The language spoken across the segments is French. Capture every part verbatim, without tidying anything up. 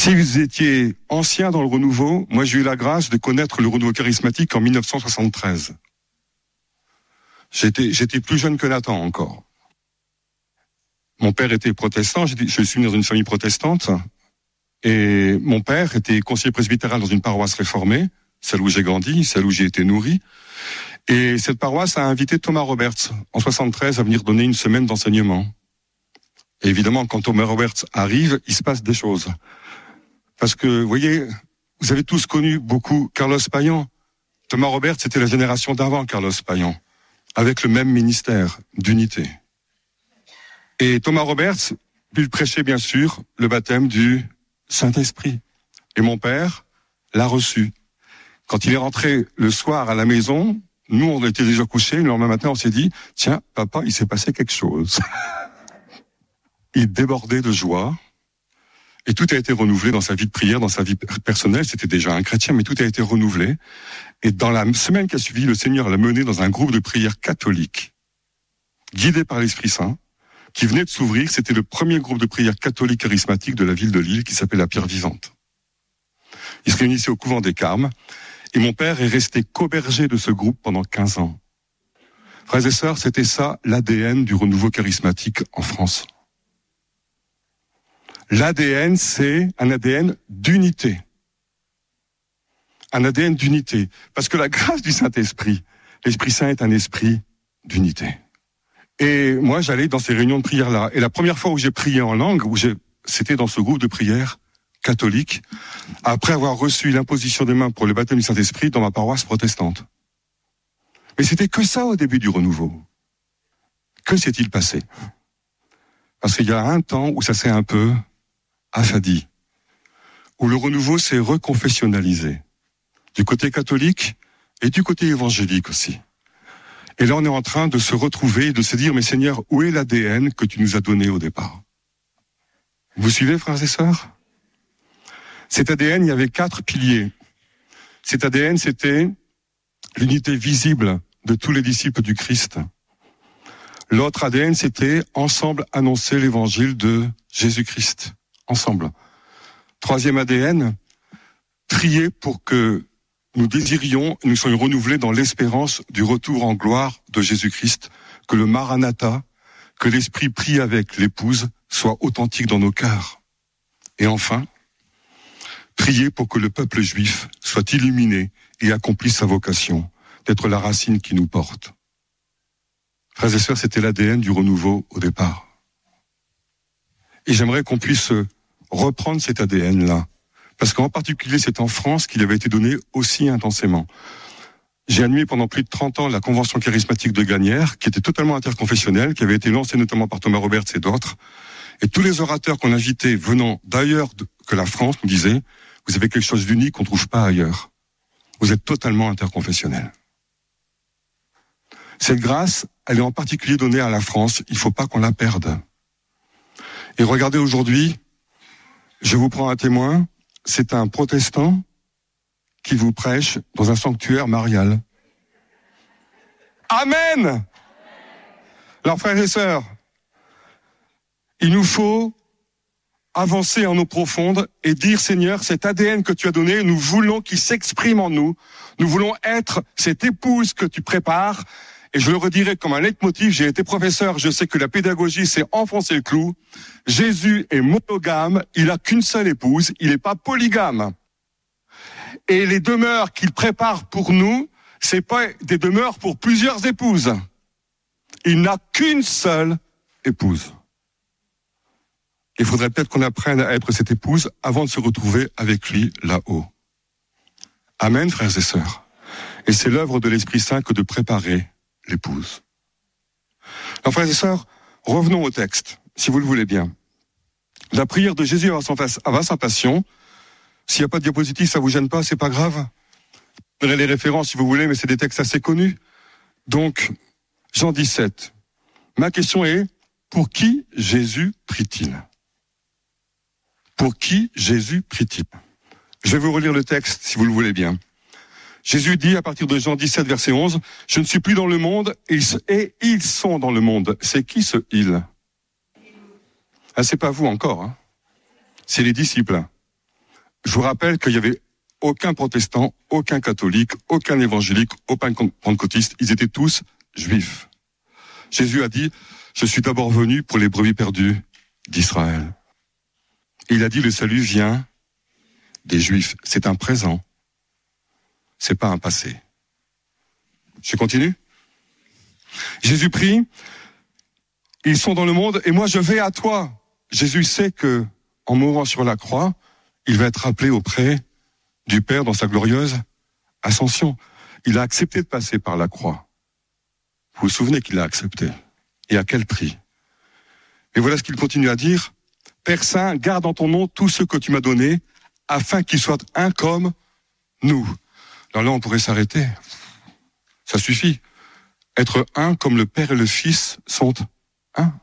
Si vous étiez ancien dans le renouveau, moi j'ai eu la grâce de connaître le renouveau charismatique en dix-neuf cent soixante-treize. J'étais, j'étais plus jeune que Nathan encore. Mon père était protestant, je suis né dans une famille protestante, et mon père était conseiller presbytéral dans une paroisse réformée, celle où j'ai grandi, celle où j'ai été nourri. Et cette paroisse a invité Thomas Roberts en soixante-treize à venir donner une semaine d'enseignement. Et évidemment, quand Thomas Roberts arrive, il se passe des choses. Parce que, vous voyez, vous avez tous connu beaucoup Carlos Payan. Thomas Roberts, c'était la génération d'avant Carlos Payan, avec le même ministère d'unité. Et Thomas Roberts, il prêchait bien sûr le baptême du Saint-Esprit. Et mon père l'a reçu. Quand il est rentré le soir à la maison, nous, on était déjà couchés, le lendemain matin, on s'est dit, tiens, papa, il s'est passé quelque chose. Il débordait de joie, et tout a été renouvelé dans sa vie de prière, dans sa vie personnelle. C'était déjà un chrétien, mais tout a été renouvelé. Et dans la semaine qui a suivi, le Seigneur l'a mené dans un groupe de prière catholique, guidé par l'Esprit Saint, qui venait de s'ouvrir. C'était le premier groupe de prière catholique charismatique de la ville de Lille, qui s'appelle la Pierre Vivante. Il se réunissait au couvent des Carmes, et mon père est resté qu'auberger de ce groupe pendant quinze ans. Frères et sœurs, c'était ça l'A D N du renouveau charismatique en France. L'A D N, c'est un A D N d'unité. Un A D N d'unité. Parce que la grâce du Saint-Esprit, l'Esprit Saint est un esprit d'unité. Et moi, j'allais dans ces réunions de prière-là. Et la première fois où j'ai prié en langue, où j'ai, c'était dans ce groupe de prière catholique, après avoir reçu l'imposition des mains pour le baptême du Saint-Esprit dans ma paroisse protestante. Mais c'était que ça au début du renouveau. Que s'est-il passé? Parce qu'il y a un temps où ça s'est un peu affadi, où le renouveau s'est reconfessionnalisé, du côté catholique et du côté évangélique aussi. Et là, on est en train de se retrouver et de se dire, mais Seigneur, où est l'A D N que tu nous as donné au départ? Vous suivez, frères et sœurs? Cet A D N, il y avait quatre piliers. Cet A D N, c'était l'unité visible de tous les disciples du Christ. L'autre A D N, c'était ensemble annoncer l'évangile de Jésus-Christ. Ensemble. Troisième A D N, prier pour que nous désirions, nous soyons renouvelés dans l'espérance du retour en gloire de Jésus-Christ, que le Maranatha, que l'Esprit prie avec l'épouse, soit authentique dans nos cœurs. Et enfin, prier pour que le peuple juif soit illuminé et accomplisse sa vocation, d'être la racine qui nous porte. Frères et sœurs, c'était l'A D N du renouveau au départ. Et j'aimerais qu'on puisse reprendre cet A D N-là. Parce qu'en particulier, c'est en France qu'il avait été donné aussi intensément. J'ai animé pendant plus de trente ans la Convention charismatique de Gagnères, qui était totalement interconfessionnelle, qui avait été lancée notamment par Thomas Roberts et d'autres. Et tous les orateurs qu'on invitait venant d'ailleurs que la France nous disaient, vous avez quelque chose d'unique qu'on ne trouve pas ailleurs. Vous êtes totalement interconfessionnel. Cette grâce, elle est en particulier donnée à la France. Il ne faut pas qu'on la perde. Et regardez aujourd'hui, je vous prends un témoin, c'est un protestant qui vous prêche dans un sanctuaire marial. Amen! Alors frères et sœurs, il nous faut avancer en eau profonde et dire, Seigneur, cet A D N que tu as donné, nous voulons qu'il s'exprime en nous. Nous voulons être cette épouse que tu prépares. Et je le redirai comme un leitmotiv, j'ai été professeur, je sais que la pédagogie, c'est enfoncer le clou. Jésus est monogame, il n'a qu'une seule épouse, il n'est pas polygame. Et les demeures qu'il prépare pour nous, c'est pas des demeures pour plusieurs épouses. Il n'a qu'une seule épouse. Il faudrait peut-être qu'on apprenne à être cette épouse avant de se retrouver avec lui là-haut. Amen, frères et sœurs. Et c'est l'œuvre de l'Esprit Saint que de préparer l'épouse. Alors, frères et sœurs, revenons au texte, si vous le voulez bien. La prière de Jésus avant sa passion, s'il n'y a pas de diapositive, ça vous gêne pas, c'est pas grave. Je donnerai les références si vous voulez, mais c'est des textes assez connus. Donc, Jean dix-sept. Ma question est, pour qui Jésus prie-t-il? Pour qui Jésus prie-t-il? Je vais vous relire le texte, si vous le voulez bien. Jésus dit à partir de Jean dix-sept, verset onze, « Je ne suis plus dans le monde et ils sont dans le monde. » C'est qui ce « ils » ? Ah, c'est pas vous encore, hein. C'est les disciples. je vous rappelle qu'il y avait aucun protestant, aucun catholique, aucun évangélique, aucun pentecôtiste, ils étaient tous juifs. Jésus a dit, je suis d'abord venu pour les brebis perdues d'Israël. Et il a dit, le salut vient des juifs. C'est un présent. C'est pas un passé. Je continue. Jésus prie, ils sont dans le monde et moi je vais à toi. Jésus sait que, en mourant sur la croix, il va être rappelé auprès du Père dans sa glorieuse ascension. Il a accepté de passer par la croix. Vous vous souvenez qu'il l'a accepté. Et à quel prix? Et voilà ce qu'il continue à dire. Père Saint, garde en ton nom tout ce que tu m'as donné, afin qu'ils soient un comme nous. Alors là, on pourrait s'arrêter. Ça suffit. Être un comme le Père et le Fils sont un.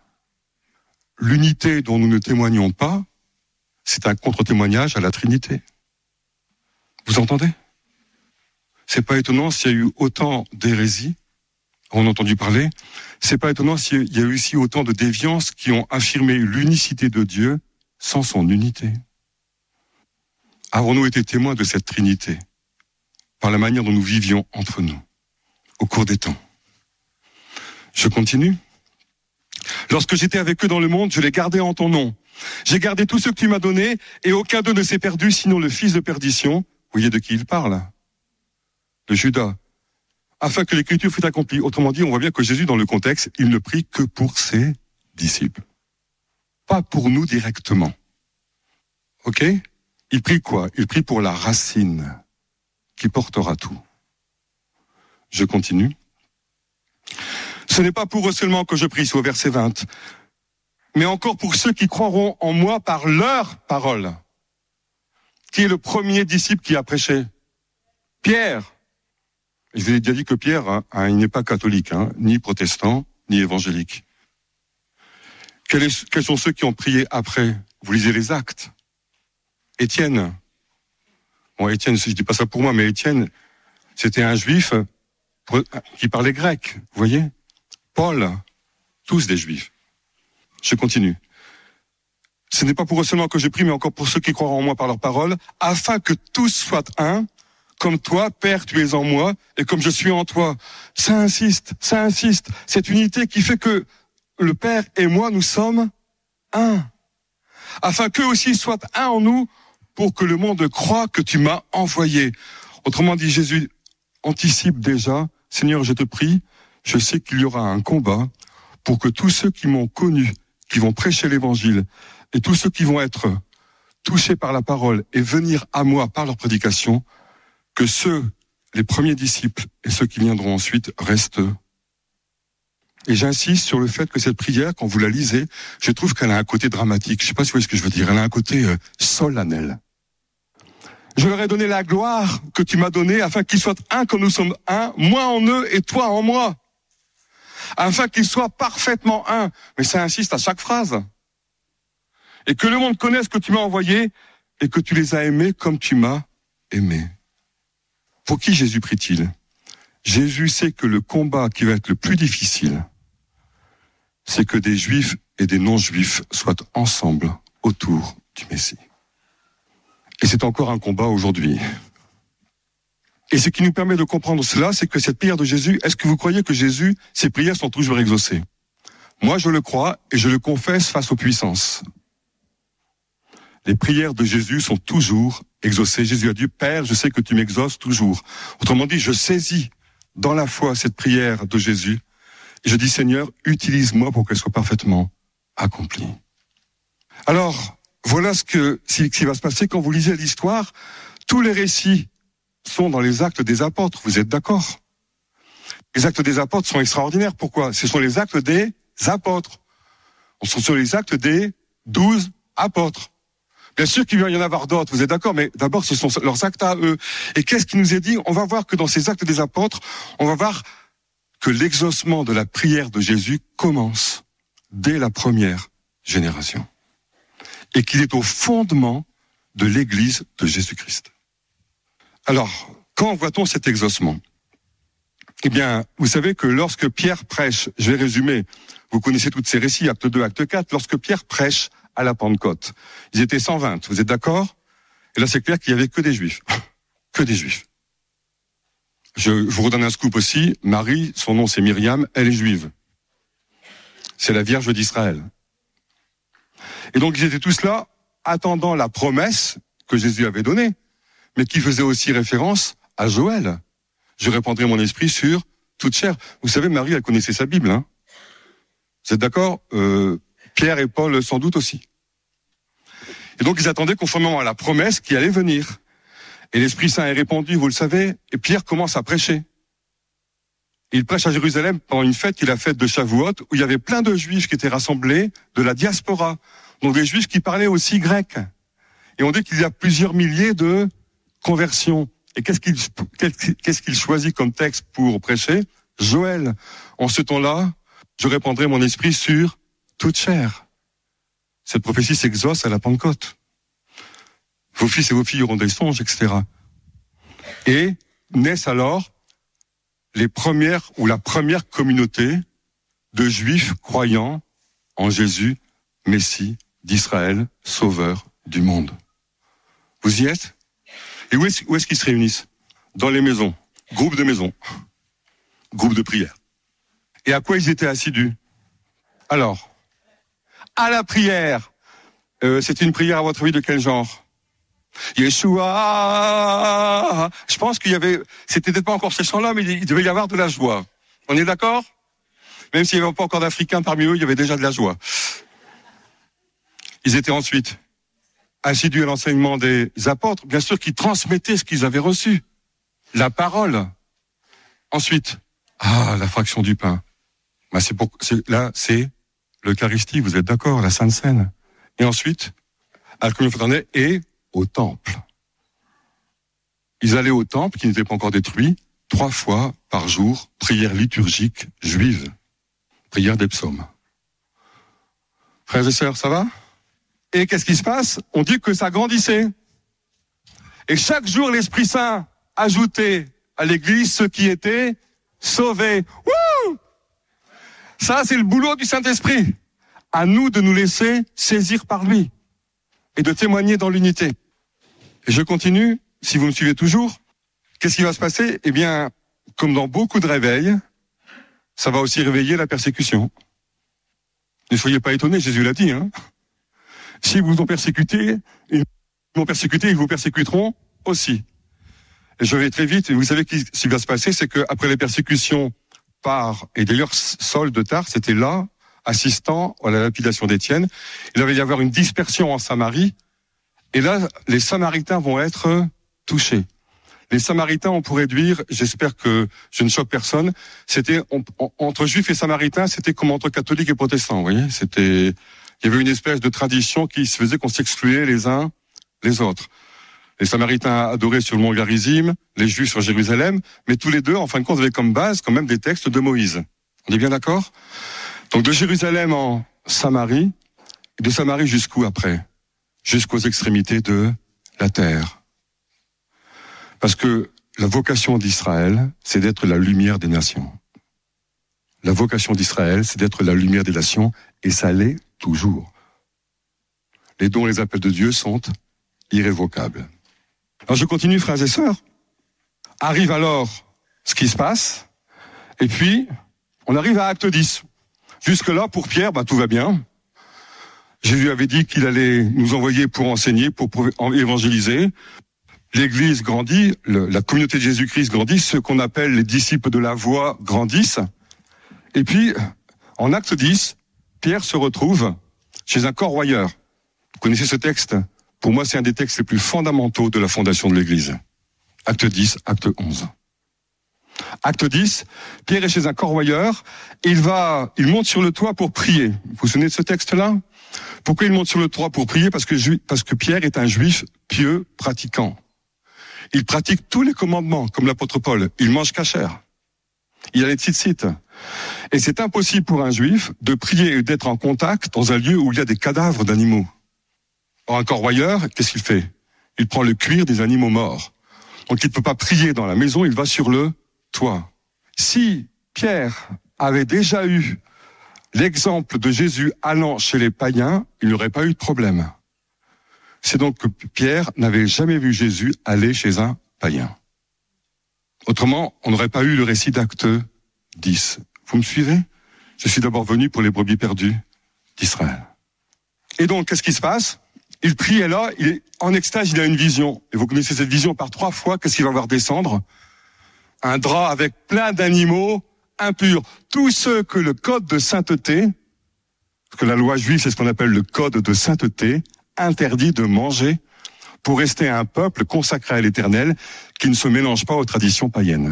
L'unité dont nous ne témoignons pas, c'est un contre-témoignage à la Trinité. Vous entendez? C'est pas étonnant s'il y a eu autant d'hérésies, on a entendu parler, c'est pas étonnant s'il y a eu aussi autant de déviances qui ont affirmé l'unicité de Dieu sans son unité. Avons-nous été témoins de cette Trinité par la manière dont nous vivions entre nous au cours des temps? Je continue. Lorsque j'étais avec eux dans le monde, je les gardais en ton nom. J'ai gardé tout ce que tu m'as donné et aucun d'eux ne s'est perdu, sinon le fils de perdition. Vous voyez de qui il parle? De Judas. Afin que l'écriture fût accomplie. Autrement dit, on voit bien que Jésus, dans le contexte, il ne prie que pour ses disciples. Pas pour nous directement. Ok? Il prie quoi? Il prie pour la racine qui portera tout. Je continue. Ce n'est pas pour eux seulement que je prie, c'est au verset vingt, mais encore pour ceux qui croiront en moi par leur parole. Qui est le premier disciple qui a prêché? Pierre. Je vous ai déjà dit que Pierre, hein, hein, il n'est pas catholique, hein, ni protestant, ni évangélique. Quels, est, quels sont ceux qui ont prié après? Vous lisez les Actes. Étienne. Bon, Étienne, je dis pas ça pour moi, mais Étienne, c'était un juif qui parlait grec, vous voyez? Paul, tous des juifs. Je continue. Ce n'est pas pour eux seulement que je prie, mais encore pour ceux qui croiront en moi par leur parole, afin que tous soient un, comme toi, Père, tu es en moi, et comme je suis en toi. Ça insiste, ça insiste. Cette unité qui fait que le Père et moi, nous sommes un. Afin qu'eux aussi soient un en nous, pour que le monde croie que tu m'as envoyé. Autrement dit, Jésus anticipe déjà, Seigneur, je te prie, je sais qu'il y aura un combat pour que tous ceux qui m'ont connu, qui vont prêcher l'évangile, et tous ceux qui vont être touchés par la parole et venir à moi par leur prédication, que ceux, les premiers disciples et ceux qui viendront ensuite, restent. Et j'insiste sur le fait que cette prière, quand vous la lisez, je trouve qu'elle a un côté dramatique. Je ne sais pas si vous voyez ce que je veux dire. Elle a un côté euh, solennel. Je leur ai donné la gloire que tu m'as donnée, afin qu'ils soient un comme nous sommes un, moi en eux et toi en moi. Afin qu'ils soient parfaitement un. Mais ça insiste à chaque phrase. Et que le monde connaisse que tu m'as envoyé et que tu les as aimés comme tu m'as aimé. Pour qui Jésus prie-t-il? Jésus sait que le combat qui va être le plus difficile, c'est que des juifs et des non-juifs soient ensemble autour du Messie. Et c'est encore un combat aujourd'hui. Et ce qui nous permet de comprendre cela, c'est que cette prière de Jésus, est-ce que vous croyez que Jésus, ses prières sont toujours exaucées? Moi, je le crois et je le confesse face aux puissances. Les prières de Jésus sont toujours exaucées. Jésus a dit, Père, je sais que tu m'exauces toujours. Autrement dit, je saisis dans la foi cette prière de Jésus. Et je dis, Seigneur, utilise-moi pour qu'elle soit parfaitement accomplie. Alors, voilà ce, que, ce qui va se passer quand vous lisez l'histoire. Tous les récits sont dans les actes des apôtres. Vous êtes d'accord? Les actes des apôtres sont extraordinaires. Pourquoi? Ce sont les actes des apôtres. Ce sont les actes des douze apôtres. Bien sûr qu'il va y en avoir d'autres, vous êtes d'accord, mais d'abord ce sont leurs actes à eux. Et qu'est-ce qui nous est dit? On va voir que dans ces actes des apôtres, on va voir que l'exaucement de la prière de Jésus commence dès la première génération. Et qu'il est au fondement de l'Église de Jésus-Christ. Alors, quand voit-on cet exaucement? Eh bien, vous savez que lorsque Pierre prêche, je vais résumer, vous connaissez tous ces récits, acte deux, acte quatre, lorsque Pierre prêche à la Pentecôte, ils étaient cent vingt, vous êtes d'accord? Et là, c'est clair qu'il y avait que des juifs. Que des juifs. Je vous redonne un scoop aussi. Marie, son nom c'est Myriam, elle est juive. C'est la Vierge d'Israël. Et donc ils étaient tous là, attendant la promesse que Jésus avait donnée, mais qui faisait aussi référence à Joël. Je répandrai mon esprit sur toute chair. Vous savez, Marie, elle connaissait sa Bible, hein. Vous êtes d'accord? euh, Pierre et Paul sans doute aussi. Et donc ils attendaient conformément à la promesse qui allait venir. Et l'Esprit Saint est répandu, vous le savez, et Pierre commence à prêcher. Il prêche à Jérusalem pendant une fête qui est la fête de Shavuot, où il y avait plein de Juifs qui étaient rassemblés de la diaspora, donc des Juifs qui parlaient aussi grec. Et on dit qu'il y a plusieurs milliers de conversions. Et qu'est-ce qu'il, qu'est-ce qu'il choisit comme texte pour prêcher? Joël. En ce temps-là, je répandrai mon esprit sur toute chair. Cette prophétie s'exauce à la Pentecôte. Vos fils et vos filles auront des songes, et cetera. Et naissent alors les premières ou la première communauté de Juifs croyant en Jésus, Messie d'Israël, Sauveur du monde. Vous y êtes? Et où est-ce, où est-ce qu'ils se réunissent? Dans les maisons, groupe de maisons, groupe de prière. Et à quoi ils étaient assidus? Alors, à la prière. Euh, c'était une prière à votre avis de quel genre? Yeshua. Je pense qu'il y avait, c'était peut-être pas encore ces chants-là, mais il devait y avoir de la joie. On est d'accord? Même s'il n'y avait pas encore d'Africains parmi eux, il y avait déjà de la joie. Ils étaient ensuite assidus à l'enseignement des apôtres, bien sûr, qui transmettaient ce qu'ils avaient reçu. La parole. Ensuite, ah, la fraction du pain. Ben c'est pour, c'est, là, c'est l'Eucharistie, vous êtes d'accord, la Sainte Seine. Et ensuite, à la communion fraternelle et au temple. Ils allaient au temple, qui n'était pas encore détruit, trois fois par jour, prière liturgique juive, prière des psaumes. Frères et sœurs, ça va? Et qu'est-ce qui se passe? On dit que ça grandissait. Et chaque jour, l'Esprit Saint ajoutait à l'Église ceux qui étaient sauvés. Wouh! Ça, c'est le boulot du Saint-Esprit. À nous de nous laisser saisir par lui et de témoigner dans l'unité. Et je continue, si vous me suivez toujours. Qu'est-ce qui va se passer? Eh bien, comme dans beaucoup de réveils, ça va aussi réveiller la persécution. Ne soyez pas étonnés, Jésus l'a dit, hein. Si vous ont persécuté, ils vont persécuter, ils vous persécuteront aussi. Et je vais très vite, et vous savez ce qui va se passer, c'est qu'après les persécutions par, et d'ailleurs Saul de Tarse était là, assistant à la lapidation d'Étienne, il va y avoir une dispersion en Samarie, et là, les Samaritains vont être touchés. Les Samaritains, on pourrait dire, j'espère que je ne choque personne, c'était on, on, entre Juifs et Samaritains, c'était comme entre catholiques et protestants, vous voyez, c'était, il y avait une espèce de tradition qui se faisait qu'on s'excluait les uns les autres. Les Samaritains adoraient sur le mont Garizim, les Juifs sur Jérusalem, mais tous les deux, en fin de compte, avaient comme base quand même des textes de Moïse. On est bien d'accord? Donc de Jérusalem en Samarie, et de Samarie jusqu'où après? Jusqu'aux extrémités de la terre. Parce que la vocation d'Israël, c'est d'être la lumière des nations. La vocation d'Israël, c'est d'être la lumière des nations, et ça l'est toujours. Les dons et les appels de Dieu sont irrévocables. Alors je continue, frères et sœurs. Arrive alors ce qui se passe, et puis on arrive à Acte dix. Jusque-là, pour Pierre, bah, tout va bien. Jésus avait dit qu'il allait nous envoyer pour enseigner, pour évangéliser. L'Église grandit, le, la communauté de Jésus-Christ grandit, ce qu'on appelle les disciples de la voie grandissent. Et puis, en Acte dix, Pierre se retrouve chez un corroyeur. Vous connaissez ce texte? Pour moi, c'est un des textes les plus fondamentaux de la fondation de l'Église. Acte dix, acte onze. Acte dix, Pierre est chez un corroyeur, et il va, il monte sur le toit pour prier. Vous vous souvenez de ce texte-là? Pourquoi il monte sur le toit pour prier? Parce que, parce que Pierre est un juif pieux, pratiquant. Il pratique tous les commandements, comme l'apôtre Paul. Il mange cachère. Il a les tzitzit. Et c'est impossible pour un juif de prier et d'être en contact dans un lieu où il y a des cadavres d'animaux. Or, un corroyeur, qu'est-ce qu'il fait? Il prend le cuir des animaux morts. Donc il ne peut pas prier dans la maison, il va sur le toit. Si Pierre avait déjà eu l'exemple de Jésus allant chez les païens, il n'aurait pas eu de problème. C'est donc que Pierre n'avait jamais vu Jésus aller chez un païen. Autrement, on n'aurait pas eu le récit d'Acte dix. Vous me suivez? Je suis d'abord venu pour les brebis perdues d'Israël. Et donc, qu'est-ce qui se passe? Il prie et là, il est en extase, il a une vision. Et vous connaissez cette vision par trois fois, qu'est-ce qu'il va voir descendre? Un drap avec plein d'animaux impurs. Tous ceux que le code de sainteté, parce que la loi juive, c'est ce qu'on appelle le code de sainteté, interdit de manger pour rester un peuple consacré à l'Éternel qui ne se mélange pas aux traditions païennes.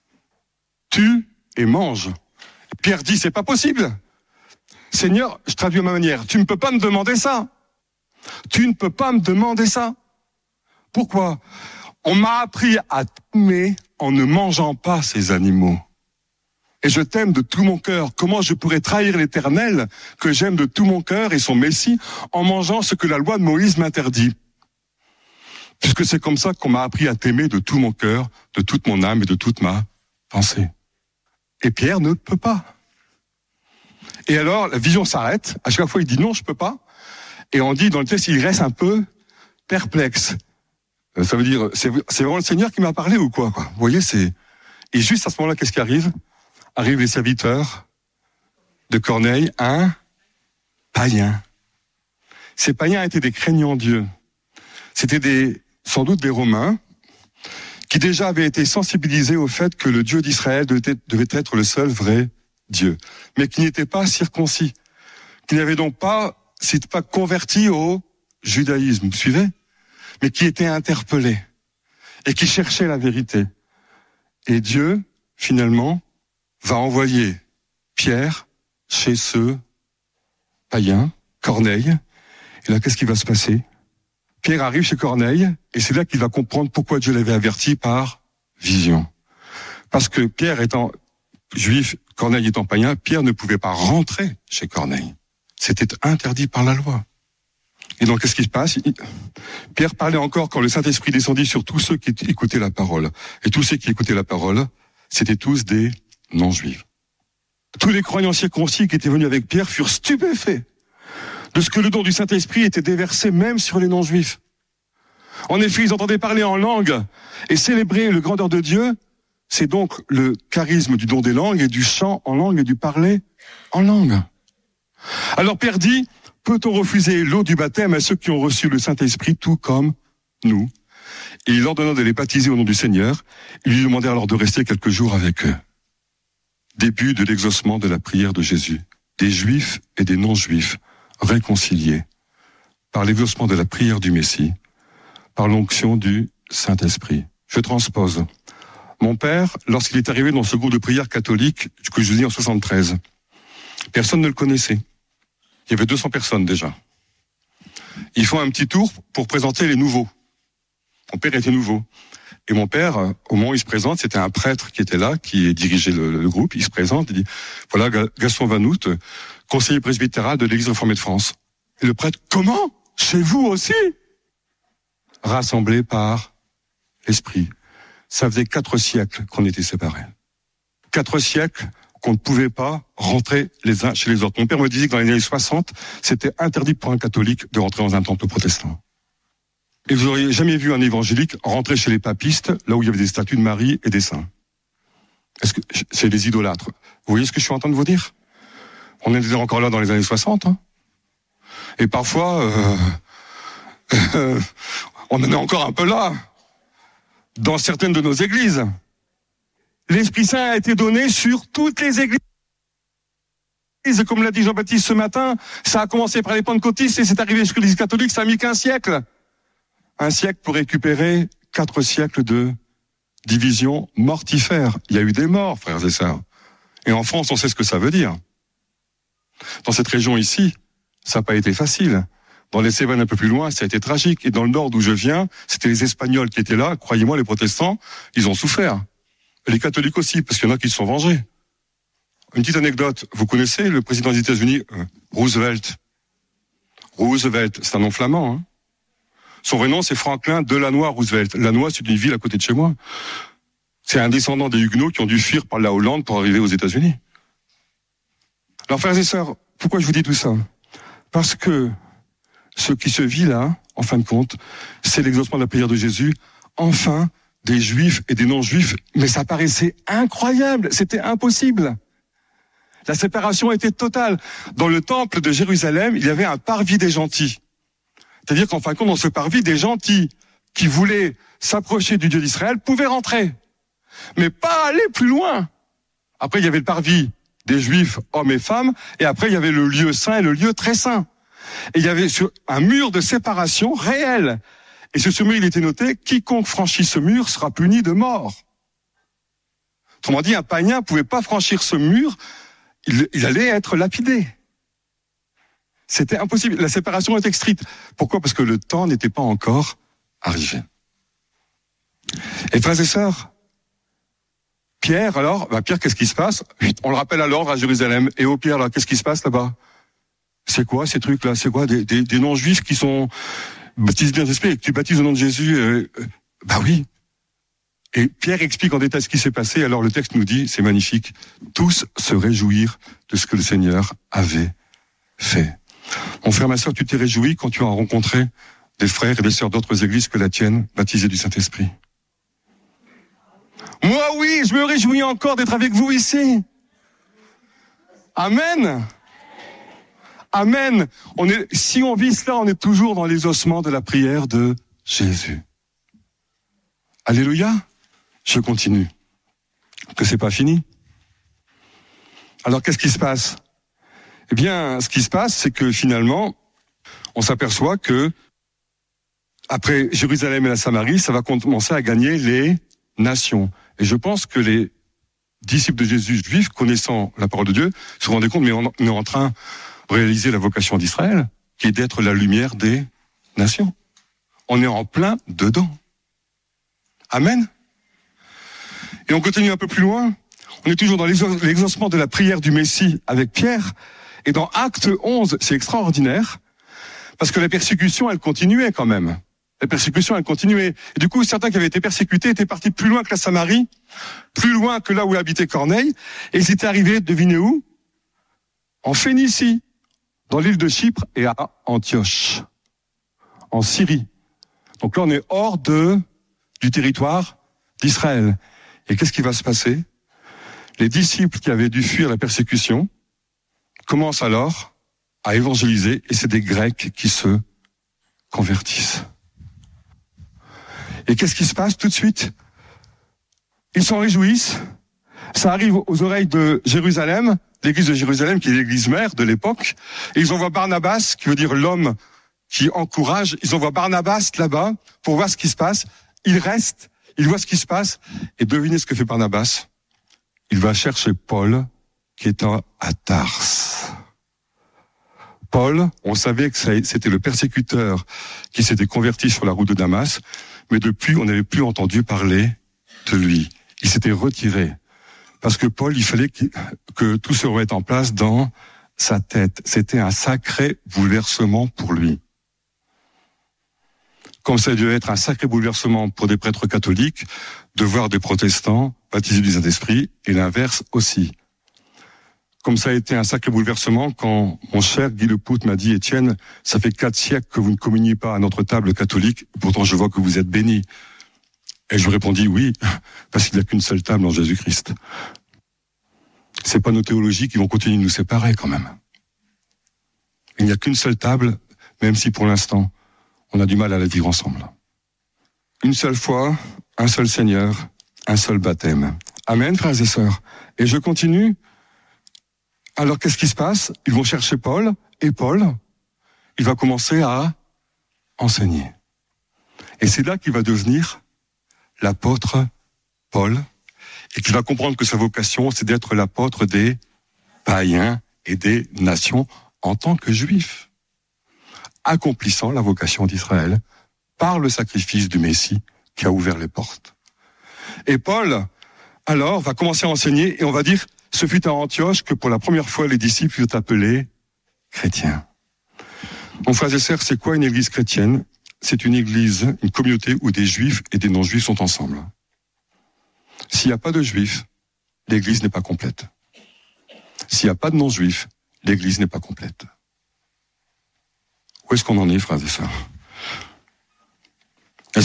Tue et mange. Pierre dit, c'est pas possible. Seigneur, je traduis à ma manière, tu ne peux pas me demander ça. Tu ne peux pas me demander ça. Pourquoi? On m'a appris à t'aimer en ne mangeant pas ces animaux. Et je t'aime de tout mon cœur. Comment je pourrais trahir l'Éternel que j'aime de tout mon cœur et son Messie en mangeant ce que la loi de Moïse m'interdit? Puisque c'est comme ça qu'on m'a appris à t'aimer de tout mon cœur, de toute mon âme et de toute ma pensée. Et Pierre ne peut pas. Et alors, la vision s'arrête. À chaque fois, il dit non, je peux pas. Et on dit dans le texte, il reste un peu perplexe. Ça veut dire, c'est, c'est vraiment le Seigneur qui m'a parlé ou quoi, quoi. Vous voyez, c'est... Et juste à ce moment-là, qu'est-ce qui arrive? Arrivent les serviteurs de Corneille, un païen. Ces païens étaient des craignants Dieu. C'était des, sans doute des Romains qui déjà avaient été sensibilisés au fait que le Dieu d'Israël devait, devait être le seul vrai Dieu, mais qui n'était pas circoncis, qui n'avait donc pas, c'est pas converti au judaïsme, vous suivez? Mais qui était interpellé et qui cherchait la vérité. Et Dieu, finalement, va envoyer Pierre chez ce païen, Corneille. Et là, qu'est-ce qui va se passer? Pierre arrive chez Corneille, et c'est là qu'il va comprendre pourquoi Dieu l'avait averti par vision. Parce que Pierre étant juif, Corneille étant païen, Pierre ne pouvait pas rentrer chez Corneille. C'était interdit par la loi. Et donc, qu'est-ce qui se passe? Pierre parlait encore quand le Saint-Esprit descendit sur tous ceux qui écoutaient la parole. Et tous ceux qui écoutaient la parole, c'était tous des non-juifs. Tous les croyants circoncis qui étaient venus avec Pierre furent stupéfaits de ce que le don du Saint-Esprit était déversé même sur les non-juifs. En effet, ils entendaient parler en langue et célébrer le grandeur de Dieu. C'est donc le charisme du don des langues et du chant en langue et du parler en langue. Alors Pierre dit, peut-on refuser l'eau du baptême à ceux qui ont reçu le Saint-Esprit tout comme nous? Et il ordonna de les baptiser au nom du Seigneur. Ils lui demandèrent alors de rester quelques jours avec eux. Début de l'exaucement de la prière de Jésus. Des Juifs et des non-Juifs réconciliés par l'exaucement de la prière du Messie, par l'onction du Saint-Esprit. Je transpose. Mon père, lorsqu'il est arrivé dans ce groupe de prière catholique, que je dis en soixante-treize, personne ne le connaissait. Il y avait deux cents personnes déjà. Ils font un petit tour pour présenter les nouveaux. Mon père était nouveau. Et mon père, au moment où il se présente, c'était un prêtre qui était là, qui dirigeait le, le groupe. Il se présente, il dit, voilà Gaston Vanout, conseiller presbytéral de l'Église réformée de France. Et le prêtre, comment? Chez vous aussi? Rassemblés par l'Esprit. Ça faisait quatre siècles qu'on était séparés. Quatre siècles qu'on ne pouvait pas rentrer les uns chez les autres. Mon père me disait que dans les années soixante, c'était interdit pour un catholique de rentrer dans un temple protestant. Et vous n'auriez jamais vu un évangélique rentrer chez les papistes, là où il y avait des statues de Marie et des saints. Est-ce que c'est des idolâtres? Vous voyez ce que je suis en train de vous dire? On était encore là dans les années soixante. Hein. Et parfois, euh, euh, on en est encore un peu là, dans certaines de nos églises. L'Esprit Saint a été donné sur toutes les églises. Comme l'a dit Jean-Baptiste ce matin, ça a commencé par les pentecôtistes et c'est arrivé jusqu'à l'Église catholique, ça a mis qu'un siècle. Un siècle pour récupérer quatre siècles de division mortifère. Il y a eu des morts, frères et sœurs. Et en France, on sait ce que ça veut dire. Dans cette région ici, ça n'a pas été facile. Dans les Cévennes un peu plus loin, ça a été tragique. Et dans le nord d'où je viens, c'était les Espagnols qui étaient là. Croyez-moi, les protestants, ils ont souffert. Et les catholiques aussi, parce qu'il y en a qui se sont vengés. Une petite anecdote. Vous connaissez le président des États-Unis, euh, Roosevelt. Roosevelt, c'est un nom flamand, hein. Son vrai nom, c'est Franklin Delanoë Roosevelt. Lannoy, c'est une ville à côté de chez moi. C'est un descendant des Huguenots qui ont dû fuir par la Hollande pour arriver aux États-Unis. Alors, frères et sœurs, pourquoi je vous dis tout ça? Parce que ce qui se vit là, en fin de compte, c'est l'exaucement de la prière de Jésus. Enfin, des juifs et des non-juifs, mais ça paraissait incroyable, c'était impossible. La séparation était totale. Dans le temple de Jérusalem, il y avait un parvis des gentils. C'est-à-dire qu'en fin de compte, dans ce parvis, des gentils qui voulaient s'approcher du Dieu d'Israël pouvaient rentrer, mais pas aller plus loin. Après, il y avait le parvis des Juifs, hommes et femmes, et après, il y avait le lieu saint et le lieu très saint. Et il y avait sur un mur de séparation réel. Et sur ce mur, il était noté, quiconque franchit ce mur sera puni de mort. Autrement dit, un païen ne pouvait pas franchir ce mur, il, il allait être lapidé. C'était impossible. La séparation était stricte. Pourquoi ? Parce que le temps n'était pas encore arrivé. Et frères et sœurs, Pierre, alors, bah Pierre, qu'est-ce qui se passe ? On le rappelle à l'ordre à Jérusalem. Et au Pierre, là, qu'est-ce qui se passe là-bas ? C'est quoi ces trucs-là ? C'est quoi des, des, des non-juifs qui sont baptisés de l'Esprit et que tu baptises au nom de Jésus euh, euh, Bah oui. Et Pierre explique en détail ce qui s'est passé. Alors le texte nous dit, c'est magnifique, tous se réjouir de ce que le Seigneur avait fait. Mon frère, ma sœur, tu t'es réjoui quand tu as rencontré des frères et des sœurs d'autres églises que la tienne, baptisés du Saint-Esprit. Moi, oui, je me réjouis encore d'être avec vous ici. Amen. Amen. On est, si on vit cela, on est toujours dans les ossements de la prière de Jésus. Alléluia. Je continue. Que c'est pas fini. Alors, qu'est-ce qui se passe ? Eh bien, ce qui se passe, c'est que finalement, on s'aperçoit que après Jérusalem et la Samarie, ça va commencer à gagner les nations. Et je pense que les disciples de Jésus juifs, connaissant la parole de Dieu, se rendaient compte, mais on est en train de réaliser la vocation d'Israël, qui est d'être la lumière des nations. On est en plein dedans. Amen. Et on continue un peu plus loin. On est toujours dans l'exaucement de la prière du Messie avec Pierre. Et dans Acte onze, c'est extraordinaire, parce que la persécution, elle continuait quand même. La persécution, elle continuait. Et du coup, certains qui avaient été persécutés étaient partis plus loin que la Samarie, plus loin que là où habitait Corneille, et ils étaient arrivés, devinez où ? En Phénicie, dans l'île de Chypre et à Antioche, en Syrie. Donc là, on est hors de, du territoire d'Israël. Et qu'est-ce qui va se passer ? Les disciples qui avaient dû fuir la persécution commencent alors à évangéliser, et c'est des Grecs qui se convertissent. Et qu'est-ce qui se passe tout de suite ? Ils s'en réjouissent. Ça arrive aux oreilles de Jérusalem, l'église de Jérusalem qui est l'église mère de l'époque. Et ils envoient Barnabas, qui veut dire l'homme qui encourage. Ils envoient Barnabas là-bas pour voir ce qui se passe. Il reste, il voit ce qui se passe. Et devinez ce que fait Barnabas ? Il va chercher Paul, qui est à Tarse. Paul, on savait que c'était le persécuteur qui s'était converti sur la route de Damas, mais depuis, on n'avait plus entendu parler de lui. Il s'était retiré. Parce que Paul, il fallait que tout se remette en place dans sa tête. C'était un sacré bouleversement pour lui. Comme ça devait être un sacré bouleversement pour des prêtres catholiques de voir des protestants baptisés du Saint-Esprit, et l'inverse aussi. Comme ça a été un sacré bouleversement quand mon cher Guy Lepout m'a dit « Étienne, ça fait quatre siècles que vous ne communiez pas à notre table catholique, pourtant je vois que vous êtes béni. » Et je lui répondis « Oui, parce qu'il n'y a qu'une seule table en Jésus-Christ. » C'est pas nos théologies qui vont continuer de nous séparer quand même. Il n'y a qu'une seule table, même si pour l'instant, on a du mal à la vivre ensemble. Une seule foi, un seul Seigneur, un seul baptême. Amen, frères et sœurs. Et je continue. Alors, qu'est-ce qui se passe ? Ils vont chercher Paul, et Paul, il va commencer à enseigner. Et c'est là qu'il va devenir l'apôtre Paul, et qu'il va comprendre que sa vocation, c'est d'être l'apôtre des païens et des nations en tant que juif, accomplissant la vocation d'Israël par le sacrifice du Messie qui a ouvert les portes. Et Paul, alors, va commencer à enseigner, et on va dire, ce fut à Antioche que pour la première fois les disciples furent appelés chrétiens. Mon frère et sœurs, c'est quoi une église chrétienne ? C'est une église, une communauté où des juifs et des non-juifs sont ensemble. S'il n'y a pas de juifs, l'église n'est pas complète. S'il n'y a pas de non-juifs, l'église n'est pas complète. Où est-ce qu'on en est, frères et sœurs ?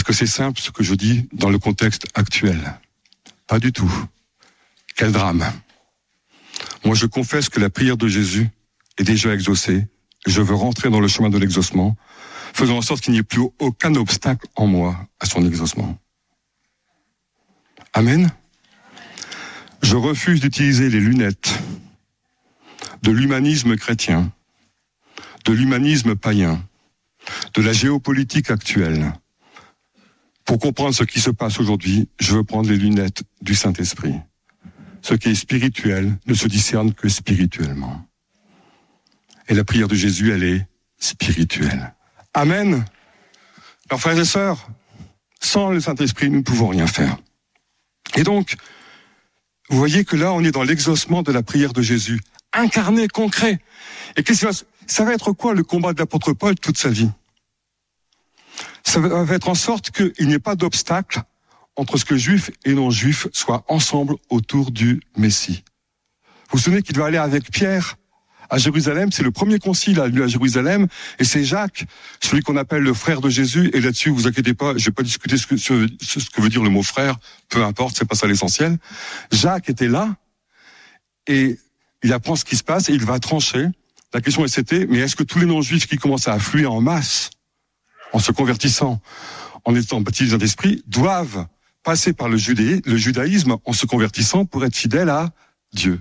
Est-ce que c'est simple ce que je dis dans le contexte actuel? Pas du tout. Quel drame. Moi, je confesse que la prière de Jésus est déjà exaucée. Je veux rentrer dans le chemin de l'exaucement, faisant en sorte qu'il n'y ait plus aucun obstacle en moi à son exaucement. Amen. Je refuse d'utiliser les lunettes de l'humanisme chrétien, de l'humanisme païen, de la géopolitique actuelle. Pour comprendre ce qui se passe aujourd'hui, je veux prendre les lunettes du Saint-Esprit. Ce qui est spirituel ne se discerne que spirituellement. Et la prière de Jésus, elle est spirituelle. Amen. Alors, frères et sœurs, sans le Saint-Esprit, nous ne pouvons rien faire. Et donc, vous voyez que là, on est dans l'exaucement de la prière de Jésus, incarné, concret. Et qu'est-ce que ça va être quoi le combat de l'apôtre Paul toute sa vie? Ça va être en sorte qu'il n'y ait pas d'obstacle entre ce que juifs et non-juifs soient ensemble autour du Messie. Vous vous souvenez qu'il doit aller avec Pierre à Jérusalem, c'est le premier concile à lui à Jérusalem, et c'est Jacques, celui qu'on appelle le frère de Jésus, et là-dessus, vous inquiétez pas, je vais pas discuter ce que, ce, ce que veut dire le mot frère, peu importe, c'est pas ça l'essentiel. Jacques était là, et il apprend ce qui se passe, et il va trancher. La question c'était, mais est-ce que tous les non-juifs qui commencent à affluer en masse, en se convertissant, en étant baptisés d'esprit, doivent passer par le, judé, le judaïsme en se convertissant pour être fidèles à Dieu?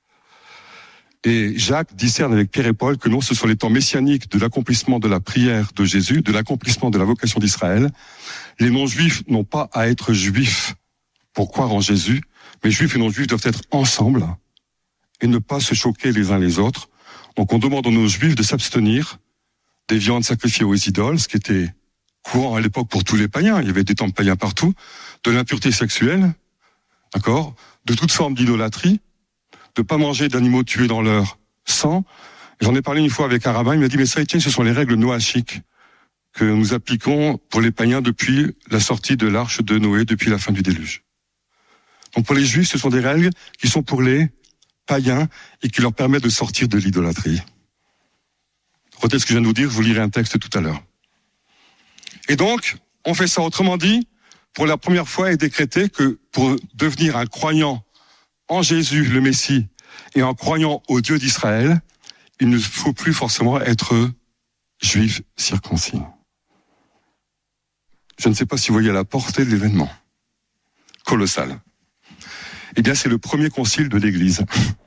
Et Jacques discerne avec Pierre et Paul que non, ce sont les temps messianiques de l'accomplissement de la prière de Jésus, de l'accomplissement de la vocation d'Israël. Les non-juifs n'ont pas à être juifs pour croire en Jésus, mais juifs et non-juifs doivent être ensemble et ne pas se choquer les uns les autres. Donc on demande aux non-juifs de s'abstenir des viandes sacrifiées aux idoles, ce qui était courant à l'époque pour tous les païens. Il y avait des temples païens partout, de l'impureté sexuelle, d'accord, de toute forme d'idolâtrie, de pas manger d'animaux tués dans leur sang. J'en ai parlé une fois avec un rabbin, il m'a dit, mais ça, Étienne, ce sont les règles noachiques que nous appliquons pour les païens depuis la sortie de l'arche de Noé, depuis la fin du déluge. Donc pour les juifs, ce sont des règles qui sont pour les païens et qui leur permettent de sortir de l'idolâtrie. Retenez ce que je viens de vous dire, je vous lirai un texte tout à l'heure. Et donc, on fait ça. Autrement dit, pour la première fois est décrété que pour devenir un croyant en Jésus, le Messie, et en croyant au Dieu d'Israël, il ne faut plus forcément être juif circoncis. Je ne sais pas si vous voyez la portée de l'événement. Colossal. Eh bien, c'est le premier concile de l'Église.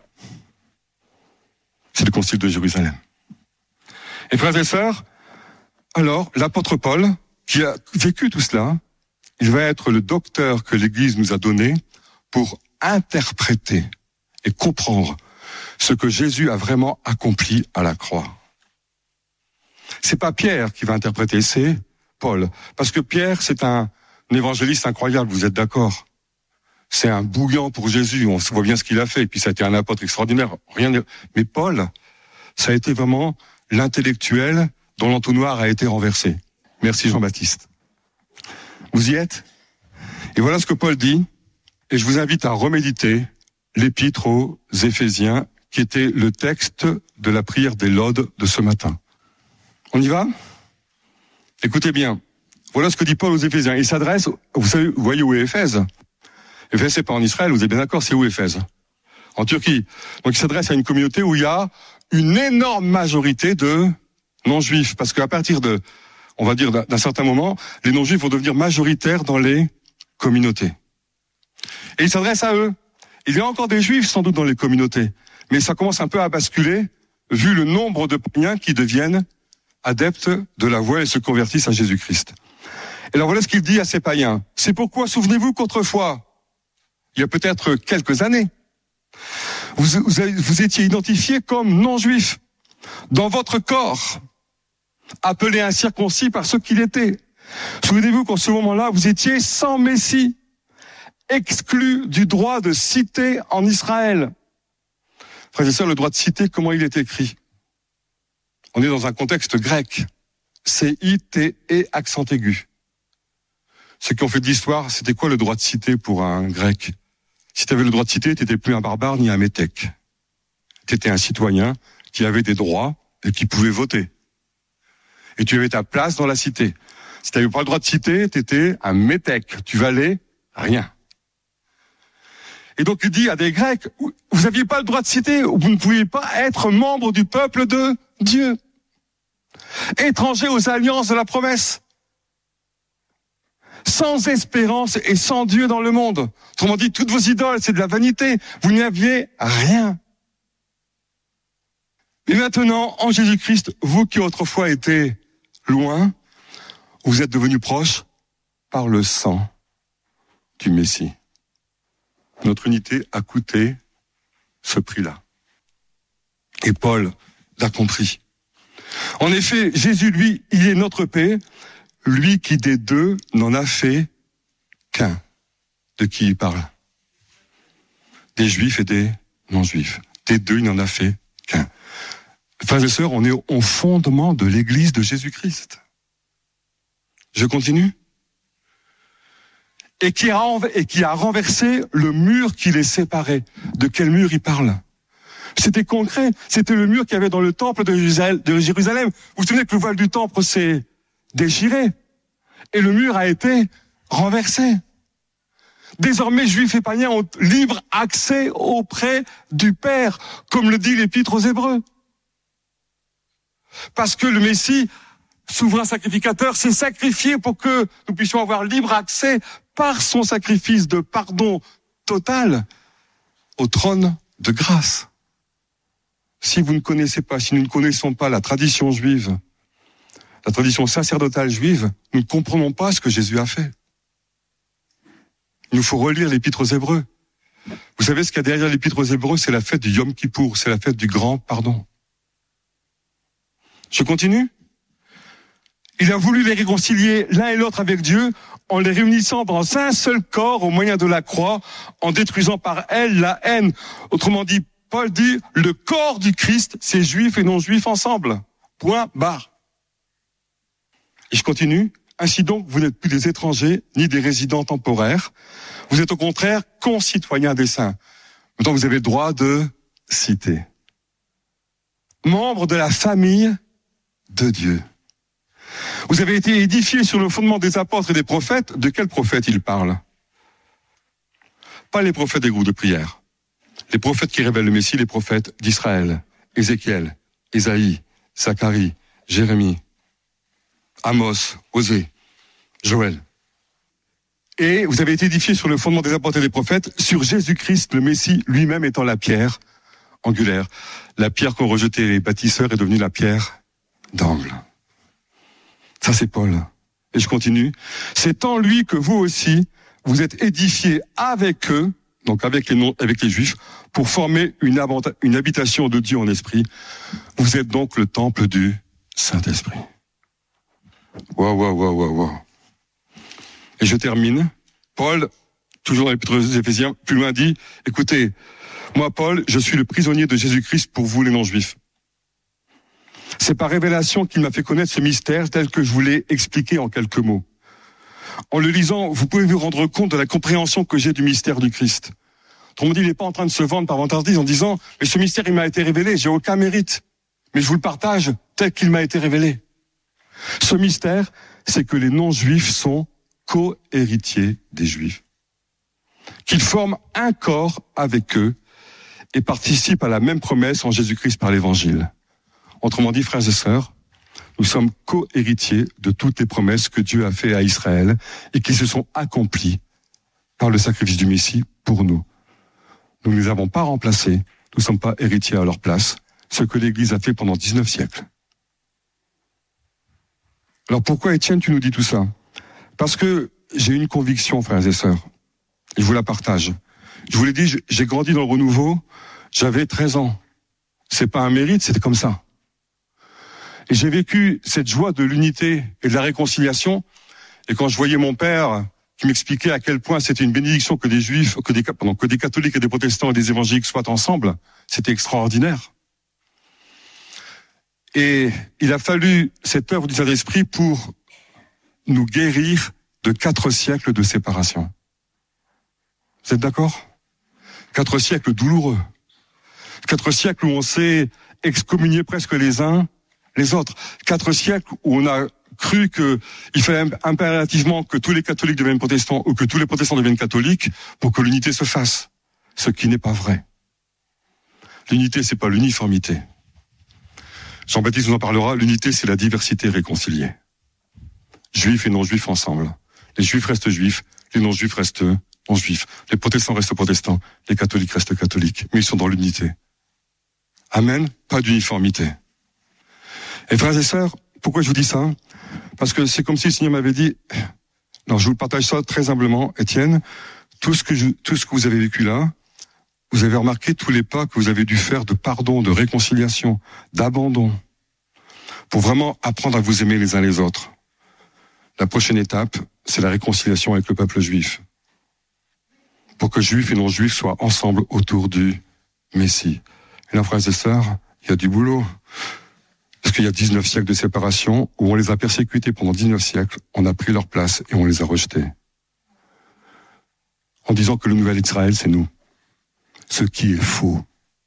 C'est le concile de Jérusalem. Et frères et sœurs, alors, l'apôtre Paul, qui a vécu tout cela, il va être le docteur que l'Église nous a donné pour interpréter et comprendre ce que Jésus a vraiment accompli à la croix. C'est pas Pierre qui va interpréter, c'est Paul. Parce que Pierre, c'est un évangéliste incroyable, vous êtes d'accord? C'est un bouillant pour Jésus, on voit bien ce qu'il a fait, et puis ça a été un apôtre extraordinaire. Rien de... Mais Paul, ça a été vraiment l'intellectuel dont l'entonnoir a été renversé. Merci Jean-Baptiste. Vous y êtes? Et voilà ce que Paul dit. Et je vous invite à reméditer l'épître aux Éphésiens, qui était le texte de la prière des laudes de ce matin. On y va? Écoutez bien. Voilà ce que dit Paul aux Éphésiens. Il s'adresse, vous savez, vous voyez où est Éphèse? Éphèse, c'est pas en Israël, vous êtes bien d'accord, c'est où Éphèse? En Turquie. Donc il s'adresse à une communauté où il y a une énorme majorité de non-juifs. Parce qu'à partir de, on va dire, d'un certain moment, les non-juifs vont devenir majoritaires dans les communautés. Et il s'adresse à eux. Il y a encore des juifs sans doute dans les communautés, mais ça commence un peu à basculer vu le nombre de païens qui deviennent adeptes de la voie et se convertissent à Jésus-Christ. Et alors voilà ce qu'il dit à ces païens. C'est pourquoi, souvenez-vous qu'autrefois, il y a peut-être quelques années, vous, vous, avez, vous étiez identifiés comme non-juifs dans votre corps, appelés incirconcis par ceux qu'il était. Souvenez-vous qu'en ce moment-là, vous étiez sans Messie, exclu du droit de cité en Israël. Frères et sœurs, le droit de cité, comment il est écrit? On est dans un contexte grec. C I T E accent aigu. Ceux qui ont fait de l'histoire, c'était quoi le droit de cité pour un grec? Si tu avais le droit de cité, tu n'étais plus un barbare ni un métèque. Tu étais un citoyen qui avait des droits et qui pouvait voter. Et tu avais ta place dans la cité. Si tu n'avais pas le droit de citer, tu étais un métèque. Tu valais rien. Et donc il dit à des Grecs, vous n'aviez pas le droit de citer, vous ne pouviez pas être membre du peuple de Dieu. Étranger aux alliances de la promesse. Sans espérance et sans Dieu dans le monde. Autrement dit, toutes vos idoles, c'est de la vanité. Vous n'y aviez rien. Et maintenant, en Jésus-Christ, vous qui autrefois étiez loin, vous êtes devenus proches par le sang du Messie. Notre unité a coûté ce prix-là. Et Paul l'a compris. En effet, Jésus, lui, il est notre paix, lui qui des deux n'en a fait qu'un. De qui il parle? Des juifs et des non-juifs. Des deux, il n'en a fait qu'un. Frères et sœurs, on est au fondement de l'Église de Jésus-Christ. Je continue. Et qui, a, et qui a renversé le mur qui les séparait. De quel mur il parle? C'était concret. C'était le mur qu'il y avait dans le temple de Jérusalem. Vous vous souvenez que le voile du temple s'est déchiré. Et le mur a été renversé. Désormais, Juifs et païens ont libre accès auprès du Père, comme le dit l'Épître aux Hébreux. Parce que le Messie, souverain sacrificateur, s'est sacrifié pour que nous puissions avoir libre accès par son sacrifice de pardon total au trône de grâce. Si vous ne connaissez pas, si nous ne connaissons pas la tradition juive, la tradition sacerdotale juive, nous ne comprenons pas ce que Jésus a fait. Il nous faut relire l'Épître aux Hébreux. Vous savez ce qu'il y a derrière l'Épître aux Hébreux, c'est la fête du Yom Kippour, c'est la fête du grand pardon. Je continue. Il a voulu les réconcilier l'un et l'autre avec Dieu en les réunissant dans un seul corps au moyen de la croix, en détruisant par elle la haine. Autrement dit, Paul dit, le corps du Christ, c'est juifs et non-juifs ensemble. Point barre. Et je continue. Ainsi donc, vous n'êtes plus des étrangers, ni des résidents temporaires. Vous êtes au contraire concitoyens des saints. Maintenant, vous avez le droit de citer. Membres de la famille de Dieu. Vous avez été édifiés sur le fondement des apôtres et des prophètes. De quels prophètes il parle? Pas les prophètes des groupes de prière. Les prophètes qui révèlent le Messie, les prophètes d'Israël. Ézéchiel, Ésaïe, Zacharie, Jérémie, Amos, Osée, Joël. Et vous avez été édifiés sur le fondement des apôtres et des prophètes, sur Jésus-Christ, le Messie lui-même étant la pierre angulaire. La pierre qu'ont rejetée les bâtisseurs est devenue la pierre d'angle. Ça, c'est Paul. Et je continue. C'est en lui que vous aussi, vous êtes édifiés avec eux, donc avec les, non, avec les Juifs, pour former une, habita- une habitation de Dieu en esprit. Vous êtes donc le temple du Saint-Esprit. Waouh, waouh, waouh, waouh, waouh. Et je termine. Paul, toujours dans l'Épître aux Éphésiens, plus loin dit, écoutez, moi, Paul, je suis le prisonnier de Jésus-Christ pour vous les non-juifs. C'est par révélation qu'il m'a fait connaître ce mystère tel que je vous l'ai expliqué en quelques mots. En le lisant, vous pouvez vous rendre compte de la compréhension que j'ai du mystère du Christ. Autrement dit, il n'est pas en train de se vendre par vantardise en disant, mais ce mystère, il m'a été révélé, j'ai aucun mérite. Mais je vous le partage tel qu'il m'a été révélé. Ce mystère, c'est que les non-juifs sont co-héritiers des juifs. Qu'ils forment un corps avec eux et participent à la même promesse en Jésus-Christ par l'évangile. Autrement dit, frères et sœurs, nous sommes co-héritiers de toutes les promesses que Dieu a faites à Israël et qui se sont accomplies par le sacrifice du Messie pour nous. Nous ne les avons pas remplacés, nous ne sommes pas héritiers à leur place, ce que l'Église a fait pendant dix-neuf siècles. Alors pourquoi, Étienne, tu nous dis tout ça? Parce que j'ai une conviction, frères et sœurs, et je vous la partage. Je vous l'ai dit, j'ai grandi dans le renouveau, j'avais treize ans. C'est pas un mérite, c'était comme ça. Et j'ai vécu cette joie de l'unité et de la réconciliation. Et quand je voyais mon père qui m'expliquait à quel point c'était une bénédiction que des juifs, que des, pardon, que des catholiques et des protestants et des évangéliques soient ensemble, c'était extraordinaire. Et il a fallu cette œuvre du Saint-Esprit pour nous guérir de quatre siècles de séparation. Vous êtes d'accord? Quatre siècles douloureux. Quatre siècles où on s'est excommunié presque les uns les autres. Quatre siècles où on a cru qu'il fallait impérativement que tous les catholiques deviennent protestants ou que tous les protestants deviennent catholiques pour que l'unité se fasse. Ce qui n'est pas vrai. L'unité, c'est pas l'uniformité. Jean-Baptiste nous en parlera. L'unité, c'est la diversité réconciliée. Juifs et non-juifs ensemble. Les juifs restent juifs, les non-juifs restent non-juifs. Les protestants restent protestants, les catholiques restent catholiques. Mais ils sont dans l'unité. Amen. Pas d'uniformité. Et frères et sœurs, pourquoi je vous dis ça? Parce que c'est comme si le Seigneur m'avait dit, alors je vous partage ça très humblement, Étienne, tout ce que je, tout ce que vous avez vécu là, vous avez remarqué tous les pas que vous avez dû faire de pardon, de réconciliation, d'abandon, pour vraiment apprendre à vous aimer les uns les autres. La prochaine étape, c'est la réconciliation avec le peuple juif. Pour que juifs et non-juifs soient ensemble autour du Messie. Et là, frères et sœurs, il y a du boulot. Parce qu'il y a dix-neuf siècles de séparation où on les a persécutés pendant dix-neuf siècles, on a pris leur place et on les a rejetés. En disant que le nouvel Israël, c'est nous. Ce qui est faux.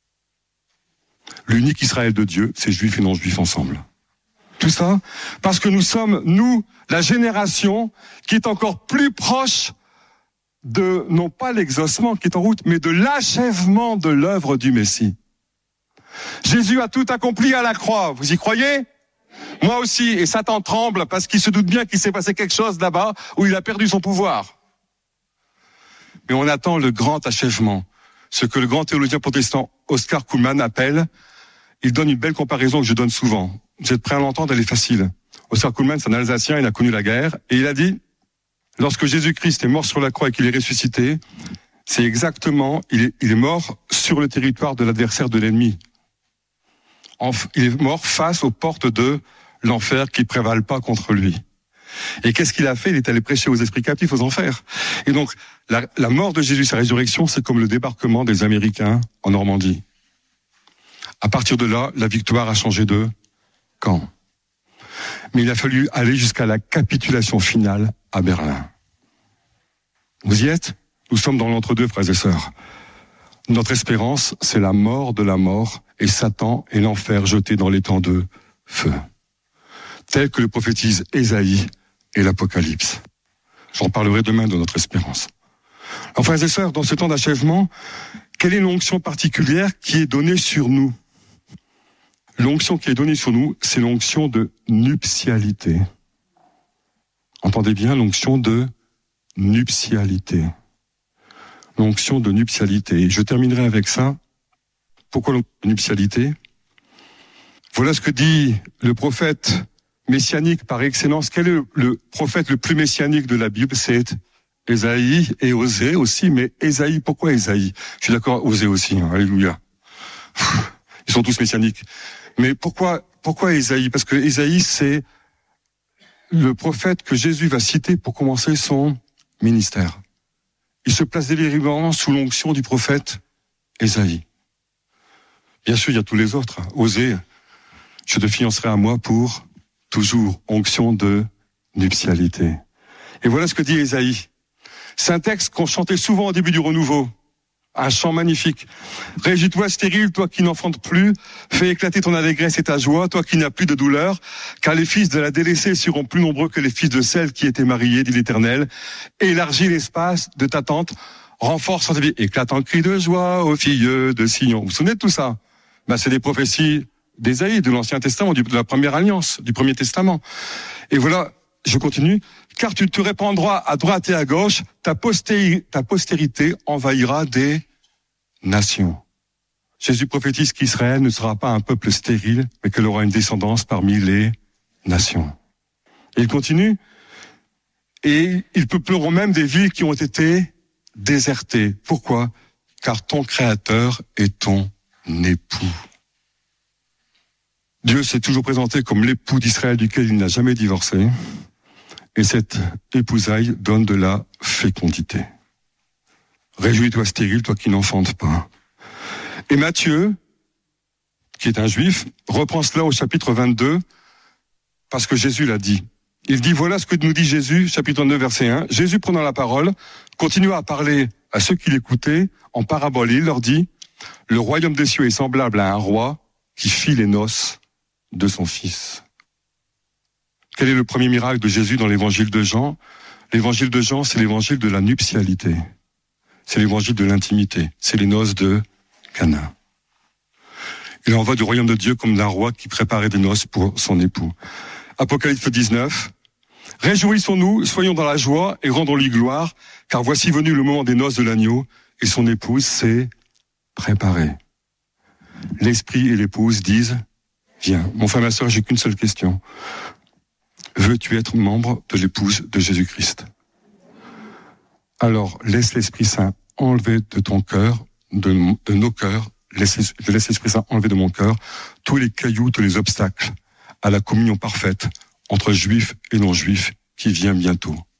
L'unique Israël de Dieu, c'est juifs et non-juifs ensemble. Tout ça parce que nous sommes, nous, la génération qui est encore plus proche de, non pas l'exaucement qui est en route, mais de l'achèvement de l'œuvre du Messie. Jésus a tout accompli à la croix, vous y croyez? Moi aussi, et Satan tremble parce qu'il se doute bien qu'il s'est passé quelque chose là-bas où il a perdu son pouvoir. Mais on attend le grand achèvement. Ce que le grand théologien protestant Oscar Cullmann appelle, il donne une belle comparaison que je donne souvent. Vous êtes prêts à l'entendre, elle est facile. Oscar Cullmann, c'est un Alsacien, il a connu la guerre, et il a dit, lorsque Jésus-Christ est mort sur la croix et qu'il est ressuscité, c'est exactement, il est, il est mort sur le territoire de l'adversaire de l'ennemi. Il est mort face aux portes de l'enfer qui ne prévalent pas contre lui. Et qu'est-ce qu'il a fait? Il est allé prêcher aux esprits captifs aux enfers. Et donc, la, la mort de Jésus, sa résurrection, c'est comme le débarquement des Américains en Normandie. À partir de là, la victoire a changé de camp. Mais il a fallu aller jusqu'à la capitulation finale à Berlin. Vous y êtes? Nous sommes dans l'entre-deux, frères et sœurs. Notre espérance, c'est la mort de la mort et Satan et l'enfer jeté dans les temps de feu. Tel que le prophétise Ésaïe et l'Apocalypse. J'en parlerai demain de notre espérance. Alors, frères et sœurs, dans ce temps d'achèvement, quelle est l'onction particulière qui est donnée sur nous? L'onction qui est donnée sur nous, c'est l'onction de nuptialité. Entendez bien, l'onction de nuptialité. L'onction de nuptialité. Et je terminerai avec ça. Pourquoi l'onction de nuptialité? Voilà ce que dit le prophète messianique par excellence. Quel est le, le prophète le plus messianique de la Bible? C'est Ésaïe et Osée aussi, mais Ésaïe, pourquoi Ésaïe? Je suis d'accord, Osée aussi, hein, alléluia. Ils sont tous messianiques. Mais pourquoi, pourquoi Ésaïe? Parce que Ésaïe, c'est le prophète que Jésus va citer pour commencer son ministère. Il se place délibérément sous l'onction du prophète Ésaïe. Bien sûr, il y a tous les autres. Osée, je te fiancerai à moi pour toujours, onction de nuptialité. Et voilà ce que dit Ésaïe. C'est un texte qu'on chantait souvent au début du renouveau. Un chant magnifique. Régis-toi stérile, toi qui n'enfantes plus, fais éclater ton allégresse et ta joie, toi qui n'as plus de douleur, car les fils de la délaissée seront plus nombreux que les fils de celle qui était mariée, dit l'Éternel. Élargis l'espace de ta tente, renforce ta vie, éclate en cri de joie aux filles de Sion. Vous vous souvenez de tout ça? Ben, c'est des prophéties d'Ésaïe, de l'Ancien Testament, de la Première Alliance, du Premier Testament. Et voilà, je continue. Car tu te répandras à droite et à gauche, ta postérité, ta postérité envahira des nations. Jésus prophétise qu'Israël ne sera pas un peuple stérile, mais qu'elle aura une descendance parmi les nations. Et il continue. Et ils peupleront même des villes qui ont été désertées. Pourquoi? Car ton Créateur est ton époux. Dieu s'est toujours présenté comme l'époux d'Israël duquel il n'a jamais divorcé. Et cette épousaille donne de la fécondité. Réjouis-toi stérile, toi qui n'enfantes pas. Et Matthieu, qui est un juif, reprend cela au chapitre vingt-deux, parce que Jésus l'a dit. Il dit, voilà ce que nous dit Jésus, chapitre neuf, verset un. Jésus, prenant la parole, continua à parler à ceux qui l'écoutaient en parabole. Il leur dit, le royaume des cieux est semblable à un roi qui fit les noces de son fils. Quel est le premier miracle de Jésus dans l'évangile de Jean? L'évangile de Jean, c'est l'évangile de la nuptialité. C'est l'évangile de l'intimité. C'est les noces de Cana. Il en va du royaume de Dieu comme d'un roi qui préparait des noces pour son époux. Apocalypse dix-neuf. Réjouissons-nous, soyons dans la joie et rendons-lui gloire, car voici venu le moment des noces de l'agneau et son épouse s'est préparée. L'esprit et l'épouse disent, viens. Mon frère, ma sœur, j'ai qu'une seule question. Veux-tu être membre de l'épouse de Jésus-Christ? Alors, laisse l'Esprit Saint enlever de ton cœur, de, de nos cœurs, laisse, laisse l'Esprit Saint enlever de mon cœur tous les cailloux, tous les obstacles à la communion parfaite entre juifs et non-juifs qui vient bientôt.